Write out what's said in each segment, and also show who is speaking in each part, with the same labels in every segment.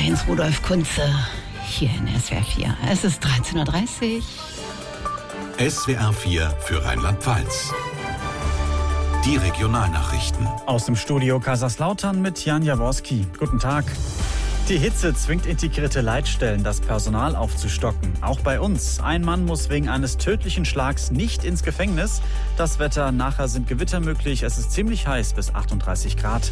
Speaker 1: Heinz Rudolf Kunze hier in SWR 4. Es ist 13.30 Uhr.
Speaker 2: SWR 4 für Rheinland-Pfalz. Die Regionalnachrichten.
Speaker 3: Aus dem Studio Kaiserslautern mit Jan Jaworski. Guten Tag. Die Hitze zwingt integrierte Leitstellen, das Personal aufzustocken. Auch bei uns. Ein Mann muss wegen eines tödlichen Schlags nicht ins Gefängnis. Das Wetter, nachher sind Gewitter möglich. Es ist ziemlich heiß, bis 38 Grad.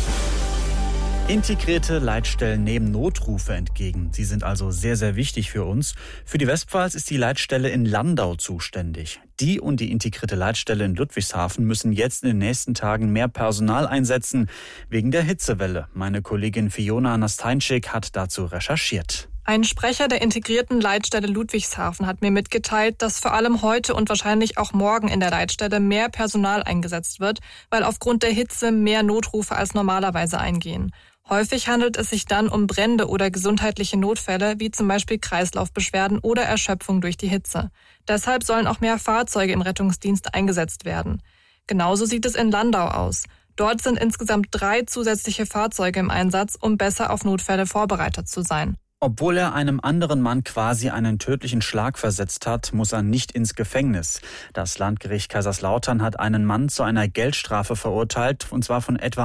Speaker 3: Integrierte Leitstellen nehmen Notrufe entgegen. Sie sind also sehr, sehr wichtig für uns. Für die Westpfalz ist die Leitstelle in Landau zuständig. Die und die integrierte Leitstelle in Ludwigshafen müssen jetzt in den nächsten Tagen mehr Personal einsetzen, wegen der Hitzewelle. Meine Kollegin Fiona Nasteinczyk hat dazu recherchiert.
Speaker 4: Ein Sprecher der integrierten Leitstelle Ludwigshafen hat mir mitgeteilt, dass vor allem heute und wahrscheinlich auch morgen in der Leitstelle mehr Personal eingesetzt wird, weil aufgrund der Hitze mehr Notrufe als normalerweise eingehen. Häufig handelt es sich dann um Brände oder gesundheitliche Notfälle, wie zum Beispiel Kreislaufbeschwerden oder Erschöpfung durch die Hitze. Deshalb sollen auch mehr Fahrzeuge im Rettungsdienst eingesetzt werden. Genauso sieht es in Landau aus. Dort sind insgesamt 3 zusätzliche Fahrzeuge im Einsatz, um besser auf Notfälle vorbereitet zu sein.
Speaker 3: Obwohl er einem anderen Mann quasi einen tödlichen Schlag versetzt hat, muss er nicht ins Gefängnis. Das Landgericht Kaiserslautern hat einen Mann zu einer Geldstrafe verurteilt, und zwar von etwa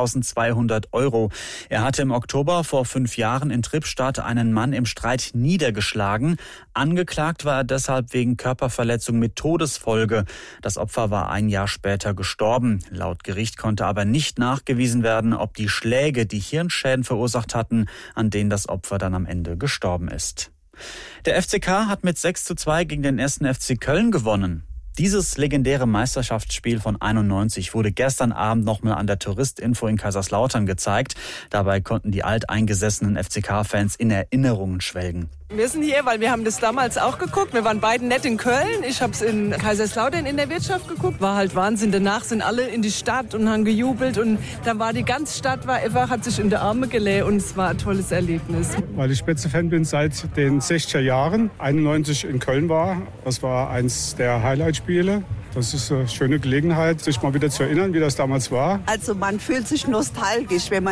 Speaker 3: 1.200 €. Er hatte im Oktober vor 5 Jahren in Trippstadt einen Mann im Streit niedergeschlagen. Angeklagt war er deshalb wegen Körperverletzung mit Todesfolge. Das Opfer war ein Jahr später gestorben. Laut Gericht konnte aber nicht nachgewiesen werden, ob die Schläge die Hirnschäden verursacht hatten, an denen das Opfer dann am Ende gestorben ist. Der FCK hat mit 6:2 gegen den 1. FC Köln gewonnen. Dieses legendäre Meisterschaftsspiel von 91 wurde gestern Abend nochmal an der Touristinfo in Kaiserslautern gezeigt. Dabei konnten die alteingesessenen FCK-Fans in Erinnerungen schwelgen.
Speaker 5: Wir sind hier, weil wir haben das damals auch geguckt. Wir waren beide nicht in Köln. Ich habe es in Kaiserslautern in der Wirtschaft geguckt. War halt Wahnsinn. Danach sind alle in die Stadt und haben gejubelt. Und dann war die ganze Stadt, hat sich in die Arme gelegt. Und es war ein tolles Erlebnis.
Speaker 6: Weil ich Spätze-Fan bin seit den 60er Jahren. 91 in Köln war. Das war eins der Highlight-Spiele. Das ist eine schöne Gelegenheit, sich mal wieder zu erinnern, wie das damals war.
Speaker 7: Also man fühlt sich nostalgisch, wenn man